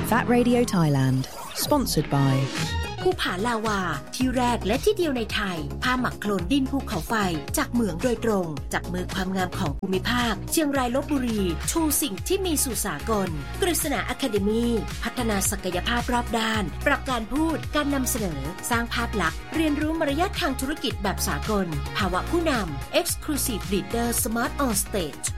That Radio Thailand, sponsored by ภูผาลาวาที่แรกและที่เดียวในไทยผ้าหมักโคลนดินภูเขาไฟจากเหมืองโดยตรงจากมือความงามของภูมิภาคเชียงรายลพบุรีชูสิ่งที่มีสู่สากลกฤษณาอะคาเดมีพัฒนาศักยภาพรอบด้านปรับการพูดการนำเสนอสร้างภาพลักษณ์เรียนรู้มารยาททางธุรกิจแบบสากลภาวะผู้นำ Exclusive Leader Smart on Stage